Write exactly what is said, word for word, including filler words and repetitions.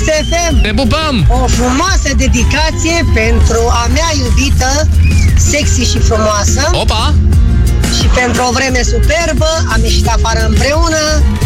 F M. Te pupăm! O frumoasă dedicație pentru a mea iubită, sexy și frumoasă. Opa! Și pentru o vreme superbă, am ieșit afară împreună